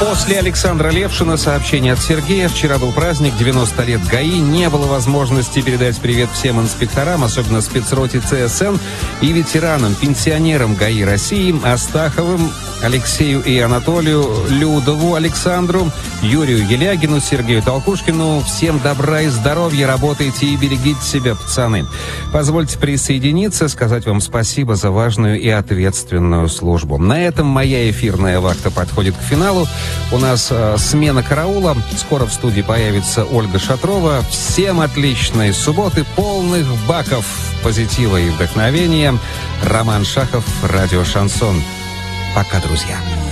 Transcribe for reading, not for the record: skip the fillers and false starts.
После Александра Левшина сообщение от Сергея. Вчера был праздник, 90 лет ГАИ. Не было возможности передать привет всем инспекторам, особенно спецроте ЦСН и ветеранам, пенсионерам ГАИ России, Астаховым, Алексею и Анатолию, Людову Александру, Юрию Елягину, Сергею Толкушкину. Всем добра и здоровья, работайте и берегите себя, пацаны. Позвольте присоединиться, сказать вам спасибо за важную и ответственную службу. На этом моя эфирная вахта подходит к финалу. У нас смена караула. Скоро в студии появится Ольга Шатрова. Всем отличной субботы, полных баков позитива и вдохновения. Роман Шахов, радио «Шансон». Пока, друзья.